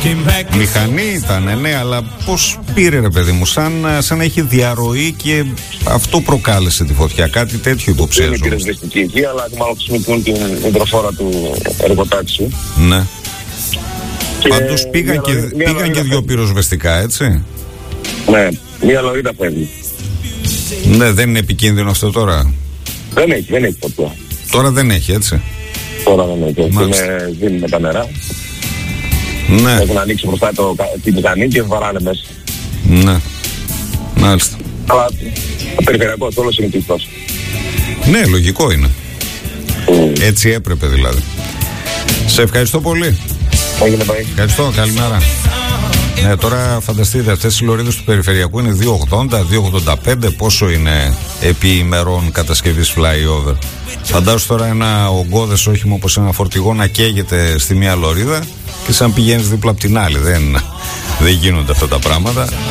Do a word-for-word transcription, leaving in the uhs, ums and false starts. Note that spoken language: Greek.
Μηχανή ήταν, ναι, αλλά πώς πήρε, ρε παιδί μου, σαν, σαν να έχει διαρροή και αυτό προκάλεσε τη φωτιά. Κάτι τέτοιο υποψιάζομαι. Δεν είναι πυροσβεστική εκεί, αλλά μάλλον χρησιμοποιούν την υδροφόρα του εργοτάξιου. Ναι. Πάντως πήγαν, και, πήγαν και δύο πυροσβεστικά, έτσι. Ναι, μία λωρίδα φεύγει. Ναι, δεν είναι επικίνδυνο αυτό τώρα? Δεν έχει, δεν έχει φωτιά. Τώρα δεν έχει, έτσι. Τώρα δεν έχει, είναι, δίνουμε τα νερά. Ναι. Έχουν ανοίξει μπροστά το, τη μηχανή και βαράνε μέσα. Ναι, μάλιστα. Αλλά το περιφερειακό όλος είναι κλειστός. Ναι, λογικό είναι. Mm. Έτσι έπρεπε δηλαδή. Σε ευχαριστώ πολύ. Έγινε πάει. Ευχαριστώ, καλημέρα. Ναι, τώρα φανταστείτε, αυτές οι λωρίδες του περιφερειακού είναι δύο ογδόντα, δύο ογδόντα πέντε. Πόσο είναι επί ημερών κατασκευής flyover? Φαντάσου τώρα ένα ογκώδες όχημα όπως ένα φορτηγό να καίγεται στη μία λωρίδα και σαν πηγαίνεις δίπλα από την άλλη. Δεν, δεν γίνονται αυτά τα πράγματα.